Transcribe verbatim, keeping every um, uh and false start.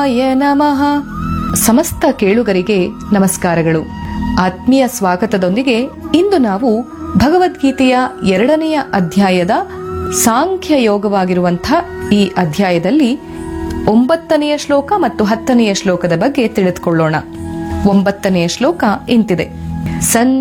ಶಿವಾಯ ನಮಃ. ಸಮಸ್ತ ಕೇಳುಗರಿಗೆ ನಮಸ್ಕಾರಗಳು. ಆತ್ಮೀಯ ಸ್ವಾಗತದೊಂದಿಗೆ ಇಂದು ನಾವು ಭಗವದ್ಗೀತೆಯ ಎರಡನೆಯ ಅಧ್ಯಾಯದ ಸಾಂಖ್ಯ ಯೋಗವಾಗಿರುವಂತಹ ಈ ಅಧ್ಯಾಯದಲ್ಲಿ ಒಂಬತ್ತನೆಯ ಶ್ಲೋಕ ಮತ್ತು ಹತ್ತನೆಯ ಶ್ಲೋಕದ ಬಗ್ಗೆ ತಿಳಿದುಕೊಳ್ಳೋಣ. ಒಂಬತ್ತನೆಯ ಶ್ಲೋಕ ಇಂತಿದೆ. ಸನ್